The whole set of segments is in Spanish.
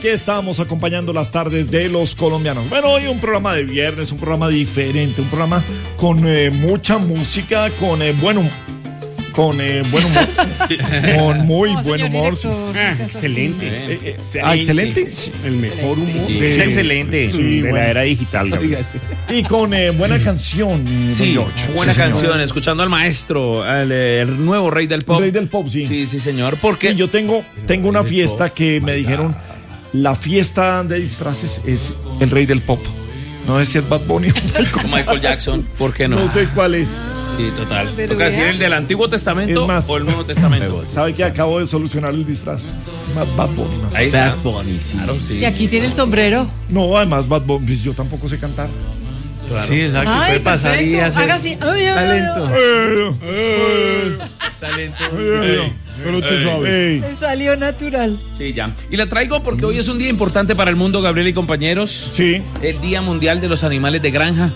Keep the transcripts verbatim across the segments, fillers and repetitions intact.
que estábamos acompañando las tardes de los colombianos. Bueno, hoy un programa de viernes, un programa diferente, un programa con eh, mucha música, con eh, buen humor. Con eh, buen humor, con muy no, buen humor. Ah, excelente. Eh, eh, ah, excelente. El mejor humor. Sí, es sí, excelente. Sí, de bueno. la era digital. Y con eh, buena canción. Sí, buena sí, canción. Escuchando al maestro, al, el nuevo rey del pop. El rey del pop, sí. Sí, sí, señor. Porque sí, yo tengo, tengo una fiesta que me dijeron, la fiesta de disfraces es el rey del pop. No sé si es Bad Bunny o Michael Jackson. ¿Por qué no? No sé cuál es. Sí, total. Pero toca decir el del Antiguo Testamento más, o el Nuevo Testamento. ¿Sabe que acabo de solucionar el disfraz? Bad Bunny. Más. Ahí está. Bad Bunny, sí. Claro, sí. Y aquí tiene el sombrero. No, además Bad Bunny, pues yo tampoco sé cantar. Claro. Sí, exacto. Ay, puede pasar perfecto. y hacer Haga así. Ay, ay, talento. ay, Eh, eh, Talento. eh, pero tú sabes. Me salió natural. Sí, ya. Y la traigo porque sí. Hoy es un día importante para el mundo, Gabriel y compañeros. Sí. El Día Mundial de los Animales de Granja.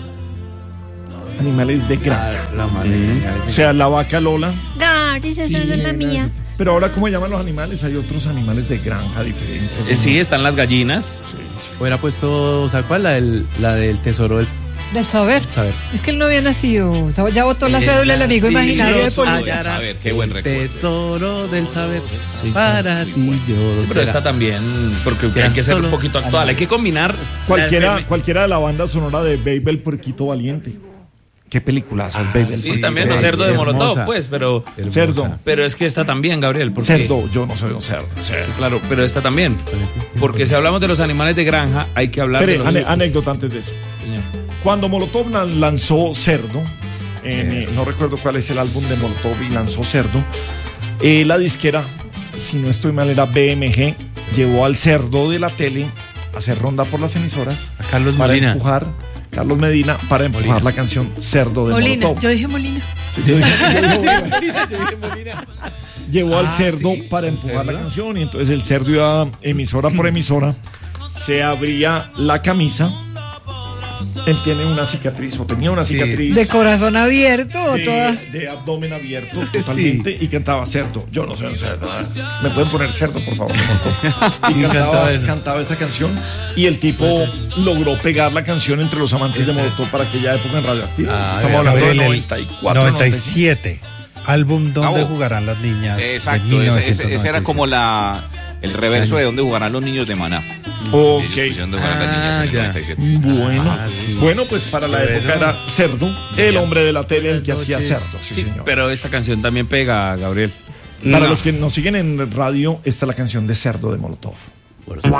Animales de granja. La, la madre, mm. O sea, la vaca Lola. Gary, esa sí, es la mía. Pero ahora, ¿cómo llaman los animales? Hay otros animales de granja diferentes. Eh, sí, están las gallinas. Sí, sí. Hubiera puesto, ¿sabes cuál? La del, la del tesoro del Del saber. saber. Es que él no había nacido. Ya botó la Eh, cédula el amigo sí, imaginario de sí, Polonia. sí. Saber, qué buen recuerdo. Tesoro del saber. Sí, para ti yo. Pero esta también, porque hay que ser un poquito actual. Hay que combinar. Cualquiera, cualquiera de la banda sonora de Baby el Puerquito Valiente. Qué película es Baby el Sí, Puerquito también los Valiente. cerdos de hermosa. Molotov, pues, pero. Hermosa. Cerdo. Pero es que esta también, Gabriel. Porque, Cerdo, yo no soy un cerdo. cerdo. Claro, pero esta también. Porque si hablamos de los animales de granja, hay que hablar Espere, de los. ane- anécdota antes de eso. Señor. Cuando Molotov lan- lanzó Cerdo, en, eh, no recuerdo cuál es el álbum de Molotov y lanzó Cerdo, eh, la disquera, si no estoy mal, era B M G, llevó al cerdo de la tele a hacer ronda por las emisoras A Carlos para Molina. empujar, Carlos Medina, para empujar Molina. la canción Cerdo de Molina. Molotov. Yo dije Molina. Yo dije- yo dije- Llevó al Ah, cerdo sí, para empujar la ¿cerdo? canción y entonces el cerdo iba emisora por emisora, se abría la camisa. Él tiene una cicatriz o tenía una Sí. cicatriz De corazón abierto o de, toda. de abdomen abierto totalmente y cantaba cerdo. Yo no soy un cerdo. ¿Me pueden poner cerdo, por favor? Y Sí, cantaba, cantaba eso. cantaba esa canción y el tipo logró pegar la canción entre los amantes de Molotov para aquella época en Radioactiva. Ah, Estamos hablando Gabriel, de el noventa y cuatro, noventa y siete, álbum donde Ah, oh. jugarán las niñas. de Exacto, mil ese, novecientos ese- ese era noventa y siete. como la el reverso de donde jugarán los niños de Maná. Ok. Ellos pusieron dónde jugarán las niñas en el Ah, ya. noventa y siete. Bueno, Ah, sí. bueno, pues para la Pero- época era cerdo, el hombre de la tele, el que hacía noches. cerdo. Sí, Sí, señor. pero esta canción también pega, Gabriel. Para No. los que nos siguen en radio, esta es la canción de Cerdo de Molotov.